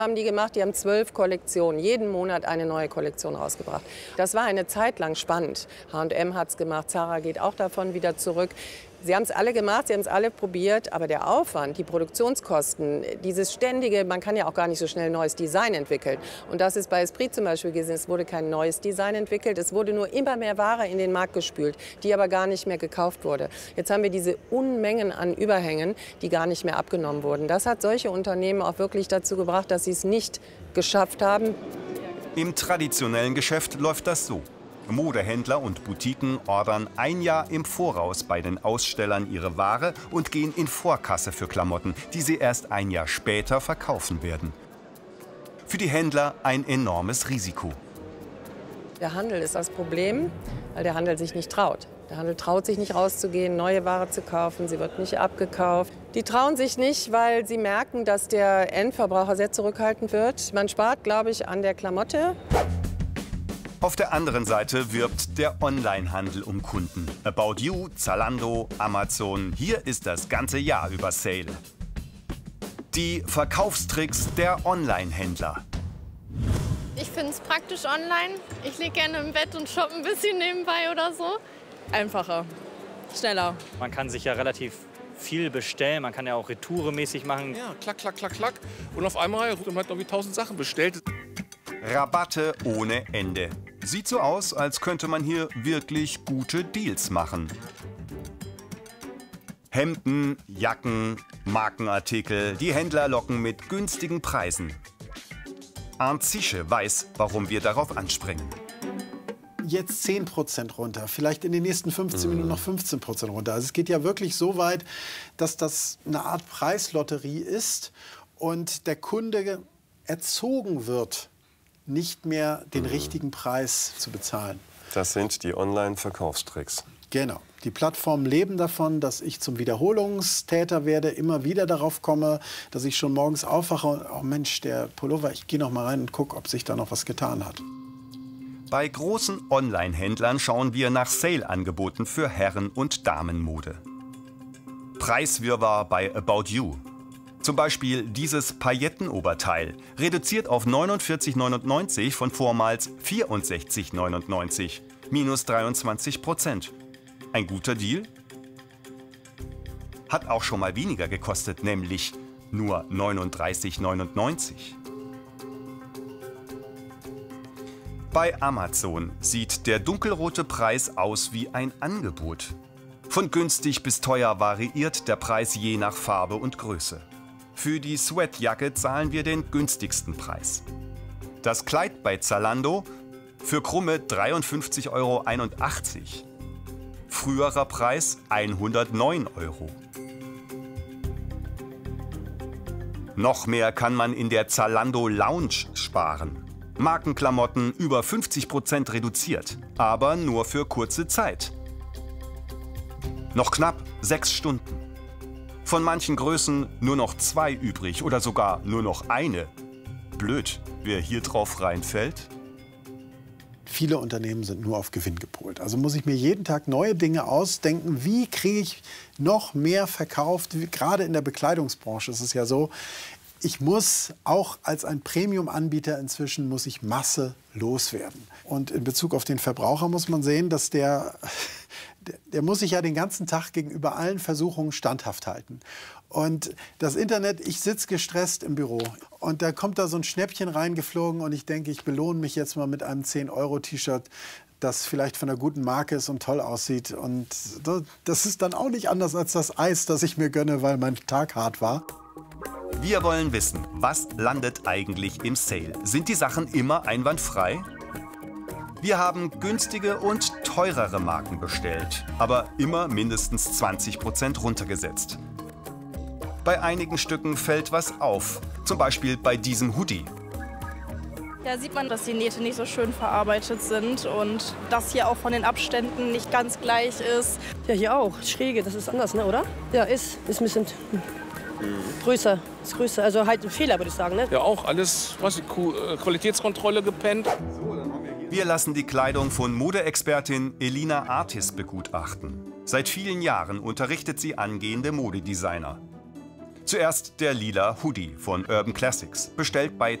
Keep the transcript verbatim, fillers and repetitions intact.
Haben die gemacht, die haben zwölf Kollektionen, jeden Monat eine neue Kollektion rausgebracht. Das war eine Zeit lang spannend. H und M hat es gemacht, Zara geht auch davon wieder zurück. Sie haben es alle gemacht, sie haben es alle probiert, aber der Aufwand, die Produktionskosten, dieses ständige, man kann ja auch gar nicht so schnell ein neues Design entwickeln. Und das ist bei Esprit zum Beispiel gesehen, es wurde kein neues Design entwickelt, es wurde nur immer mehr Ware in den Markt gespült, die aber gar nicht mehr gekauft wurde. Jetzt haben wir diese Unmengen an Überhängen, die gar nicht mehr abgenommen wurden. Das hat solche Unternehmen auch wirklich dazu gebracht, dass sie es nicht geschafft haben. Im traditionellen Geschäft läuft das so. Modehändler und Boutiquen ordern ein Jahr im Voraus bei den Ausstellern ihre Ware und gehen in Vorkasse für Klamotten, die sie erst ein Jahr später verkaufen werden. Für die Händler ein enormes Risiko. Der Handel ist das Problem, weil der Handel sich nicht traut. Der Handel traut sich nicht rauszugehen, neue Ware zu kaufen, sie wird nicht abgekauft. Die trauen sich nicht, weil sie merken, dass der Endverbraucher sehr zurückhaltend wird. Man spart, glaube ich, an der Klamotte. Auf der anderen Seite wirbt der Onlinehandel um Kunden. About You, Zalando, Amazon, hier ist das ganze Jahr über Sale. Die Verkaufstricks der Onlinehändler. Ich finde es praktisch online. Ich liege gerne im Bett und shoppe ein bisschen nebenbei oder so. Einfacher, schneller. Man kann sich ja relativ viel bestellen, man kann ja auch retouremäßig machen. Ja, klack, klack, klack, klack. Und auf einmal hat man noch wie tausend Sachen bestellt. Rabatte ohne Ende. Sieht so aus, als könnte man hier wirklich gute Deals machen. Hemden, Jacken, Markenartikel, die Händler locken mit günstigen Preisen. Arndt Ziesche weiß, warum wir darauf anspringen. Jetzt zehn Prozent runter, vielleicht in den nächsten fünfzehn Minuten noch fünfzehn Prozent runter. Also es geht ja wirklich so weit, dass das eine Art Preislotterie ist und der Kunde erzogen wird, nicht mehr den mhm. richtigen Preis zu bezahlen. Das sind die Online-Verkaufstricks. Genau. Die Plattformen leben davon, dass ich zum Wiederholungstäter werde, immer wieder darauf komme, dass ich schon morgens aufwache und, oh Mensch, der Pullover, ich gehe noch mal rein und gucke, ob sich da noch was getan hat. Bei großen Online-Händlern schauen wir nach Sale-Angeboten für Herren- und Damenmode. Preiswirrwarr bei About You. Zum Beispiel dieses Paillettenoberteil, reduziert auf neunundvierzig neunundneunzig von vormals vierundsechzig neunundneunzig, minus dreiundzwanzig Prozent. Ein guter Deal? Hat auch schon mal weniger gekostet, nämlich nur neununddreißig neunundneunzig. Bei Amazon sieht der dunkelrote Preis aus wie ein Angebot. Von günstig bis teuer variiert der Preis je nach Farbe und Größe. Für die Sweatjacke zahlen wir den günstigsten Preis. Das Kleid bei Zalando für krumme dreiundfünfzig Euro einundachtzig. Früherer Preis hundertneun Euro. Noch mehr kann man in der Zalando Lounge sparen. Markenklamotten über fünfzig Prozent reduziert, aber nur für kurze Zeit. Noch knapp sechs Stunden. Von manchen Größen nur noch zwei übrig oder sogar nur noch eine. Blöd, wer hier drauf reinfällt. Viele Unternehmen sind nur auf Gewinn gepolt. Also muss ich mir jeden Tag neue Dinge ausdenken. Wie kriege ich noch mehr verkauft? Gerade in der Bekleidungsbranche ist es ja so, ich muss auch als ein Premium-Anbieter inzwischen muss ich Masse loswerden. Und in Bezug auf den Verbraucher muss man sehen, dass der, der, der muss sich ja den ganzen Tag gegenüber allen Versuchungen standhaft halten. Und das Internet, ich sitze gestresst im Büro und da kommt da so ein Schnäppchen reingeflogen und ich denke, ich belohne mich jetzt mal mit einem zehn Euro T-Shirt, das vielleicht von einer guten Marke ist und toll aussieht. Und das ist dann auch nicht anders als das Eis, das ich mir gönne, weil mein Tag hart war. Wir wollen wissen, was landet eigentlich im Sale? Sind die Sachen immer einwandfrei? Wir haben günstige und teurere Marken bestellt, aber immer mindestens zwanzig Prozent runtergesetzt. Bei einigen Stücken fällt was auf, zum Beispiel bei diesem Hoodie. Da sieht man, dass die Nähte nicht so schön verarbeitet sind und dass hier auch von den Abständen nicht ganz gleich ist. Ja, hier auch. Schräge, das ist anders, ne, oder? Ja, ist. Ist ein bisschen größer. Ist größer. Also halt ein Fehler, würde ich sagen, ne? Ja, auch alles, was die Qualitätskontrolle gepennt. Wir lassen die Kleidung von Modeexpertin Elina Artis begutachten. Seit vielen Jahren unterrichtet sie angehende Modedesigner. Zuerst der lila Hoodie von Urban Classics, bestellt bei